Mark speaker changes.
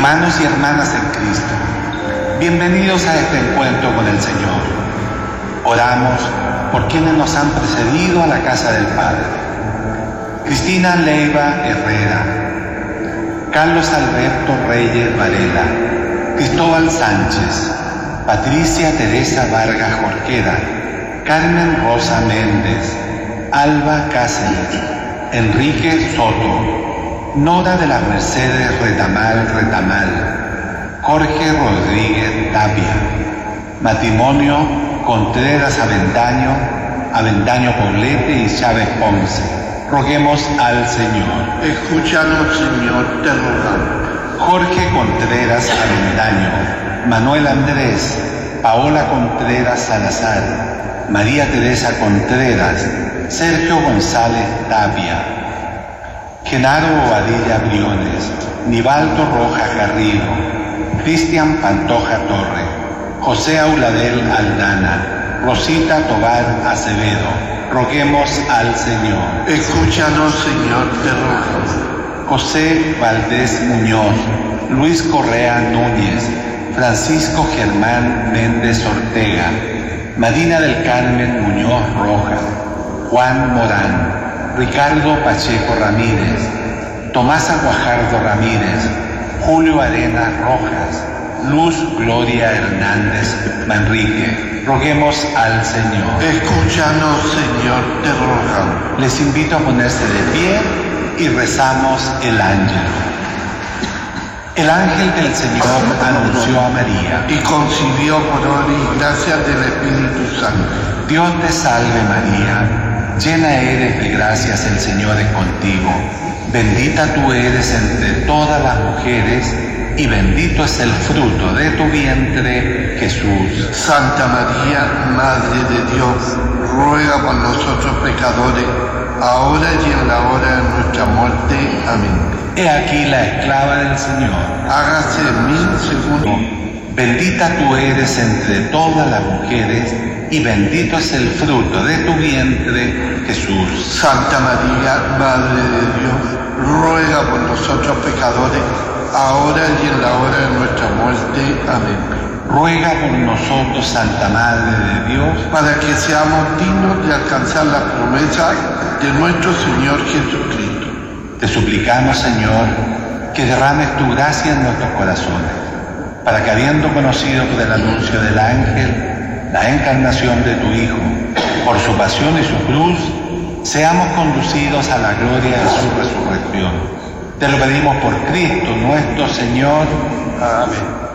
Speaker 1: Hermanos y hermanas en Cristo, bienvenidos a este encuentro con el Señor. Oramos por quienes nos han precedido a la casa del Padre. Cristina Leiva Herrera, Carlos Alberto Reyes Varela, Cristóbal Sánchez, Patricia Teresa Vargas Jorquera, Carmen Rosa Méndez, Alba Cáceres, Enrique Soto, Nora de las Mercedes Retamal, Jorge Rodríguez Tapia, matrimonio Contreras Avendaño Poblete y Chávez Ponce. Roguemos al Señor.
Speaker 2: Escúchanos, Señor, te rogamos.
Speaker 1: Jorge Contreras Avendaño, Manuel Andrés, Paola Contreras Salazar, María Teresa Contreras, Sergio González Tapia, Genaro Bobadilla Briones, Nivaldo Rojas Garrido, Cristian Pantoja Torre, José Auladel Aldana, Rosita Tobar Acevedo. Roguemos al Señor.
Speaker 2: Escúchanos, Señor, te rogamos.
Speaker 1: José Valdés Muñoz, Luis Correa Núñez, Francisco Germán Méndez Ortega, Marina del Carmen Muñoz Rojas, Juan Morán, Ricardo Pacheco Ramírez, Tomás Aguajardo Ramírez, Julio Arenas Rojas, Luz Gloria Hernández Manrique. Roguemos al Señor.
Speaker 2: Escúchanos, Señor, te rogamos.
Speaker 1: Les invito a ponerse de pie y rezamos el ángel. El ángel del Señor anunció a María
Speaker 2: y concibió por obra y gracia del Espíritu Santo.
Speaker 1: Dios te salve María, llena eres de gracias, el Señor es contigo. Bendita tú eres entre todas las mujeres y bendito es el fruto de tu vientre, Jesús.
Speaker 2: Santa María, Madre de Dios, ruega por nosotros pecadores, ahora y en la hora de nuestra muerte. Amén.
Speaker 1: He aquí la esclava del Señor.
Speaker 2: Hágase en mí según.
Speaker 1: Bendita tú eres entre todas las mujeres y bendito es el fruto de tu vientre, Jesús.
Speaker 2: Santa María, Madre de Dios, ruega por nosotros pecadores, ahora y en la hora de nuestra muerte. Amén.
Speaker 1: Ruega por nosotros, Santa Madre de Dios,
Speaker 2: para que seamos dignos de alcanzar la promesa de nuestro Señor Jesucristo.
Speaker 1: Te suplicamos, Señor, que derrames tu gracia en nuestros corazones, para que habiendo conocido por el anuncio del ángel la encarnación de tu Hijo, por su pasión y su cruz, seamos conducidos a la gloria de su resurrección. Te lo pedimos por Cristo nuestro Señor.
Speaker 2: Amén.